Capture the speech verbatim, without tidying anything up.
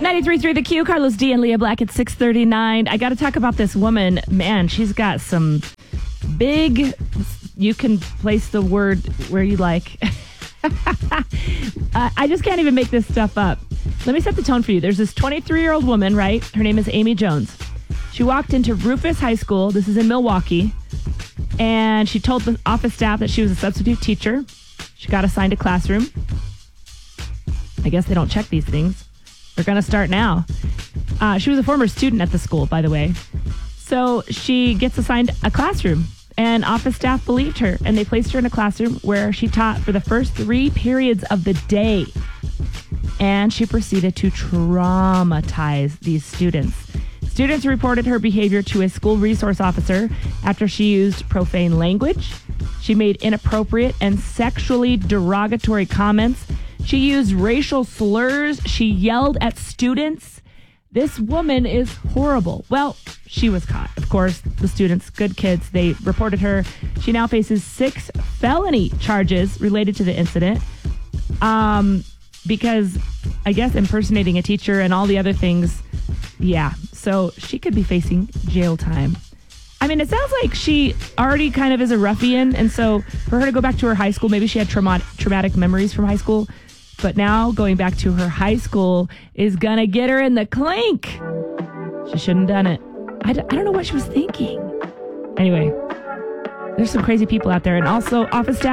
ninety-three point three The Q, Carlos D and Leah Black at six thirty-nine. I got to talk about this woman. Man, she's got some big, you can place the word where you like. uh, I just can't even make this stuff up. Let me set the tone for you. There's this twenty-three-year-old woman, right? Her name is Amy Jones. She walked into Rufus High School. This is in Milwaukee. And she told the office staff that she was a substitute teacher. She got assigned a classroom. I guess they don't check these things. They're going to start now. Uh, she was a former student at the school, by the way. So she gets assigned a classroom, and office staff believed her, and they placed her in a classroom where she taught for the first three periods of the day. And she proceeded to traumatize these students. Students reported her behavior to a school resource officer after she used profane language. She made inappropriate and sexually derogatory comments. She used racial slurs. She yelled at students. This woman is horrible. Well, she was caught. Of course, the students, good kids, they reported her. She now faces six felony charges related to the incident. Um, because I guess impersonating a teacher and all the other things. Yeah. So she could be facing jail time. I mean, it sounds like she already kind of is a ruffian. And so for her to go back to her high school, maybe she had trauma- traumatic memories from high school. But now going back to her high school is going to get her in the clink. She shouldn't have done it. I, d- I don't know what she was thinking. Anyway, there's some crazy people out there. And also office staff.